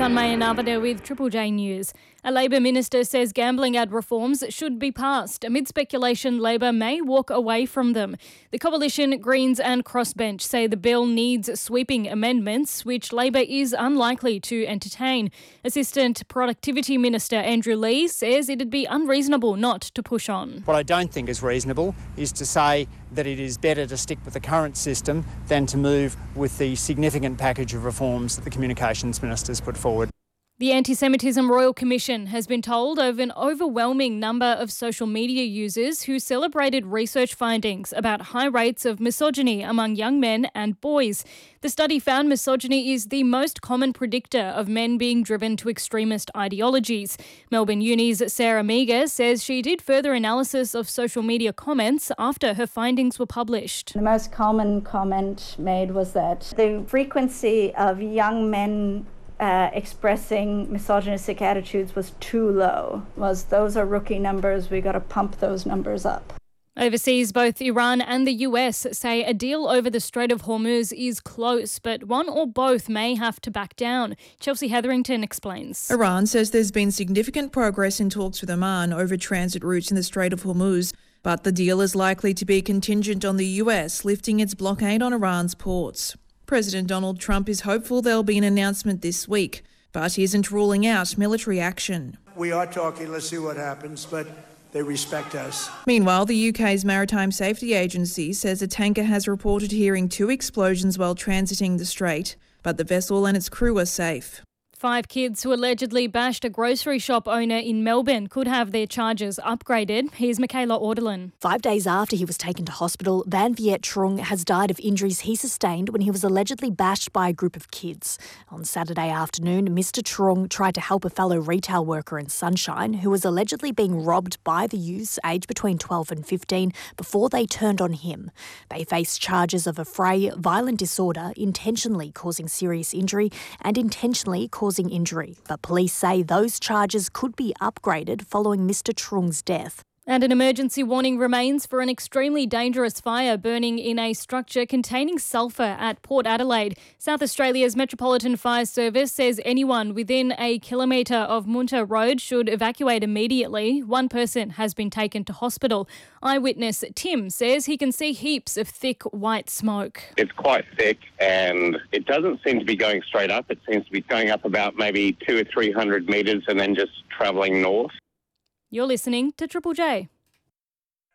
Tanmaya Navada with Triple J News. A Labor minister says gambling ad reforms should be passed. Amid speculation, Labor may walk away from them. The Coalition, Greens and Crossbench say the bill needs sweeping amendments, which Labor is unlikely to entertain. Assistant Productivity Minister Andrew Leigh says it'd be unreasonable not to push on. What I don't think is reasonable is to say that it is better to stick with the current system than to move with the significant package of reforms that the Communications Minister's put forward. The Anti-Semitism Royal Commission has been told of an overwhelming number of social media users who celebrated research findings about high rates of misogyny among young men and boys. The study found misogyny is the most common predictor of men being driven to extremist ideologies. Melbourne Uni's Sarah Meager says she did further analysis of social media comments after her findings were published. The most common comment made was that the frequency of young men expressing misogynistic attitudes was too low. Those are rookie numbers, we got to pump those numbers up. Overseas, both Iran and the US say a deal over the Strait of Hormuz is close, but one or both may have to back down. Chelsea Hetherington explains. Iran says there's been significant progress in talks with Oman over transit routes in the Strait of Hormuz, but the deal is likely to be contingent on the US lifting its blockade on Iran's ports. President Donald Trump is hopeful there'll be an announcement this week, but he isn't ruling out military action. We are talking, let's see what happens, but they respect us. Meanwhile, the UK's Maritime Safety Agency says a tanker has reported hearing 2 explosions while transiting the strait, but the vessel and its crew are safe. 5 kids who allegedly bashed a grocery shop owner in Melbourne could have their charges upgraded. Here's Michaela Orderlin. 5 days after he was taken to hospital, Van Viet Trung has died of injuries he sustained when he was allegedly bashed by a group of kids. On Saturday afternoon, Mr Trung tried to help a fellow retail worker in Sunshine who was allegedly being robbed by the youths aged between 12 and 15 before they turned on him. They face charges of affray, violent disorder, intentionally causing serious injury and intentionally causing injury, but police say those charges could be upgraded following Mr Trung's death. And an emergency warning remains for an extremely dangerous fire burning in a structure containing sulphur at Port Adelaide. South Australia's Metropolitan Fire Service says anyone within a kilometre of Munter Road should evacuate immediately. 1 person has been taken to hospital. Eyewitness Tim says he can see heaps of thick white smoke. It's quite thick and it doesn't seem to be going straight up. It seems to be going up about maybe 200 or 300 metres and then just travelling north. You're listening to Triple J.